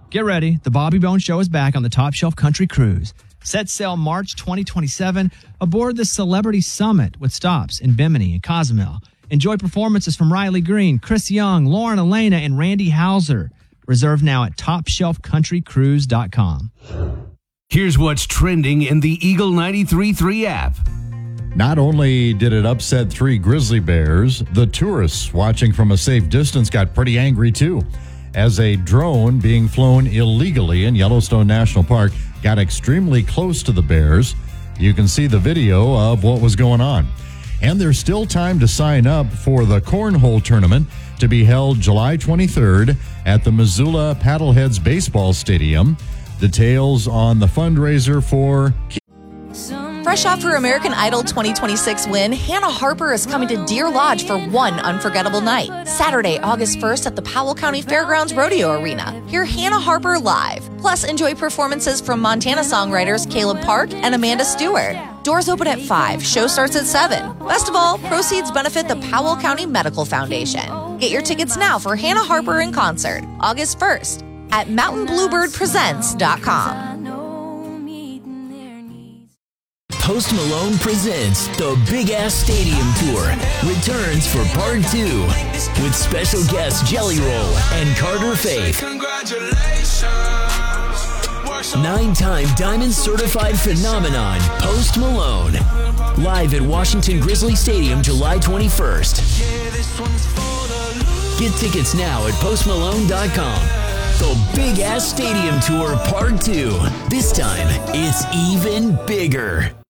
Get ready. The Bobby Bones Show is back on the Top Shelf Country Cruise. Set sail March 2027 aboard the Celebrity Summit with stops in Bimini and Cozumel. Enjoy performances from Riley Green, Chris Young, Lauren Elena, and Randy Hauser. Reserve now at TopShelfCountryCruise.com. Here's what's trending in the Eagle 93.3 app. Not only did it upset 3 grizzly bears, the tourists watching from a safe distance got pretty angry too, as a drone being flown illegally in Yellowstone National Park got extremely close to the bears. You can see the video of what was going on. And there's still time to sign up for the Cornhole Tournament to be held July 23rd at the Missoula Paddleheads Baseball Stadium. Details on the fundraiser for... Fresh off her American Idol 2026 win, Hannah Harper is coming to Deer Lodge for one unforgettable night. Saturday, August 1st at the Powell County Fairgrounds Rodeo Arena. Hear Hannah Harper live. Plus, enjoy performances from Montana songwriters Caleb Park and Amanda Stewart. Doors open at 5. Show starts at 7. Best of all, proceeds benefit the Powell County Medical Foundation. Get your tickets now for Hannah Harper in concert, August 1st at mountainbluebirdpresents.com. Post Malone presents the Big Ass Stadium Tour returns for part 2 with special guests Jelly Roll and Carter Faith. 9-time Diamond Certified Phenomenon Post Malone. Live at Washington Grizzly Stadium July 21st. Get tickets now at postmalone.com. The Big Ass Stadium Tour Part 2. This time, it's even bigger.